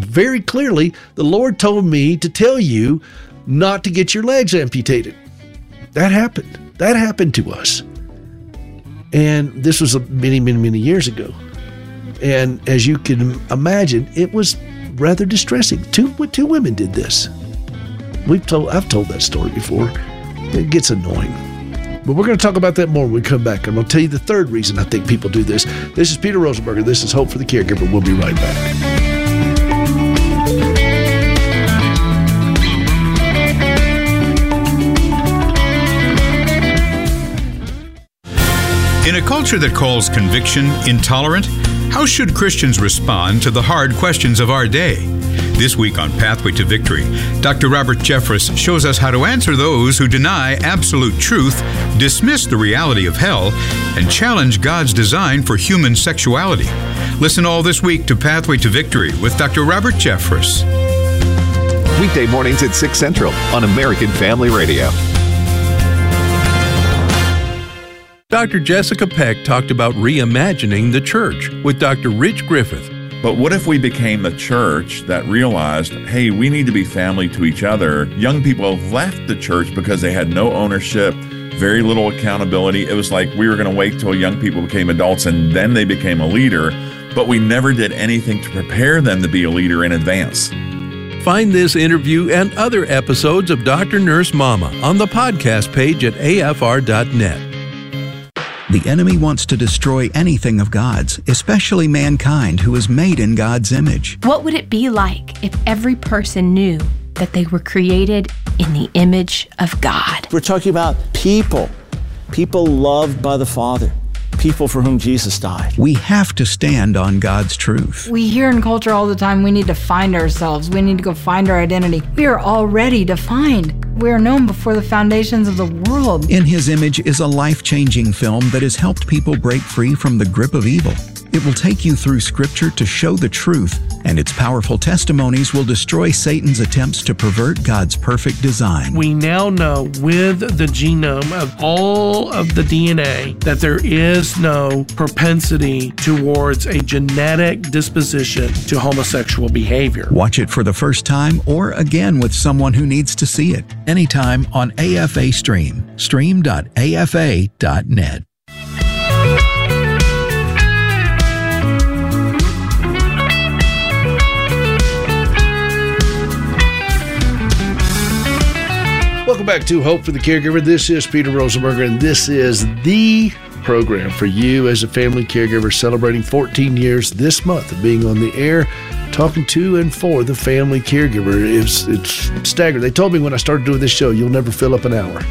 very clearly, the Lord told me to tell you not to get your legs amputated. That happened. That happened to us. And this was many, many, many years ago. And as you can imagine, it was rather distressing. Two women did this. I've told that story before. It gets annoying. But we're going to talk about that more when we come back. I'm going to tell you the third reason I think people do this. This is Peter Rosenberger. This is Hope for the Caregiver. We'll be right back. In a culture that calls conviction intolerant, how should Christians respond to the hard questions of our day? This week on Pathway to Victory, Dr. Robert Jeffress shows us how to answer those who deny absolute truth, dismiss the reality of hell, and challenge God's design for human sexuality. Listen all this week to Pathway to Victory with Dr. Robert Jeffress. Weekday mornings at 6 Central on American Family Radio. Dr. Jessica Peck talked about reimagining the church with Dr. Rich Griffith. But what if we became a church that realized, hey, we need to be family to each other? Young people left the church because they had no ownership, very little accountability. It was like we were going to wait till young people became adults and then they became a leader, but we never did anything to prepare them to be a leader in advance. Find this interview and other episodes of Dr. Nurse Mama on the podcast page at afr.net. The enemy wants to destroy anything of God's, especially mankind who is made in God's image. What would it be like if every person knew that they were created in the image of God? We're talking about people loved by the Father, people for whom Jesus died. We have to stand on God's truth. We hear in culture all the time, we need to find ourselves. We need to go find our identity. We are already defined. We are known before the foundations of the world. In His Image is a life-changing film that has helped people break free from the grip of evil. It will take you through Scripture to show the truth, and its powerful testimonies will destroy Satan's attempts to pervert God's perfect design. We now know with the genome of all of the DNA that there is no propensity towards a genetic disposition to homosexual behavior. Watch it for the first time or again with someone who needs to see it. Anytime on AFA Stream. Stream.afa.net. Welcome back to Hope for the Caregiver. This is Peter Rosenberger, and this is the program for you as a family caregiver, celebrating 14 years this month of being on the air, talking to and for the family caregiver. It's staggering. They told me when I started doing this show, you'll never fill up an hour.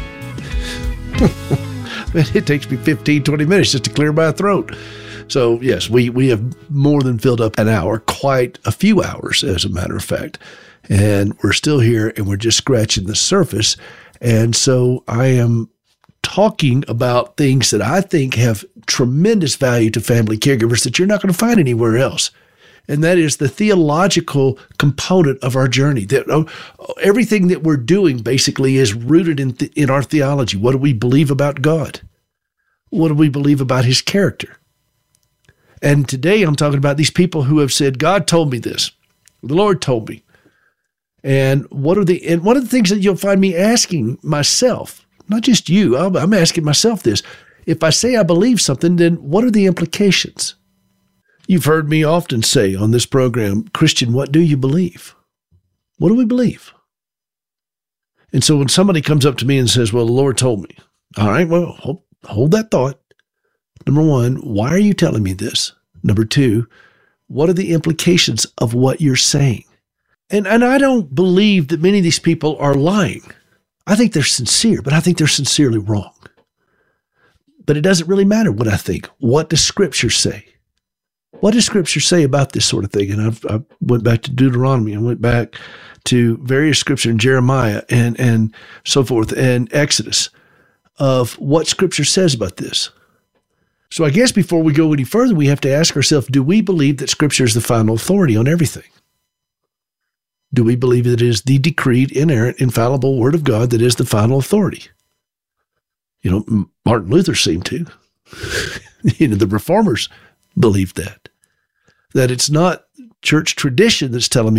It takes me 15, 20 minutes just to clear my throat. So, yes, we have more than filled up an hour, quite a few hours, as a matter of fact. And we're still here, and we're just scratching the surface. And so I am talking about things that I think have tremendous value to family caregivers that you're not going to find anywhere else. And that is the theological component of our journey. That everything that we're doing basically is rooted in our theology. What do we believe about God? What do we believe about His character? And today I'm talking about these people who have said, God told me this. The Lord told me. And one of the things that you'll find me asking myself, not just you, I'm asking myself this. If I say I believe something, then what are the implications? You've heard me often say on this program, Christian, what do you believe? What do we believe? And so when somebody comes up to me and says, well, the Lord told me. All right, well, hold that thought. Number one, why are you telling me this? Number two, what are the implications of what you're saying? And I don't believe that many of these people are lying. I think they're sincere, but I think they're sincerely wrong. But it doesn't really matter what I think. What does Scripture say? What does Scripture say about this sort of thing? And I went back to Deuteronomy. I went back to various Scripture in Jeremiah and so forth, and Exodus, of what Scripture says about this. So I guess before we go any further, we have to ask ourselves, do we believe that Scripture is the final authority on everything? Do we believe that it is the decreed, inerrant, infallible Word of God that is the final authority? You know, Martin Luther seemed to. The Reformers believed that it's not church tradition that's telling me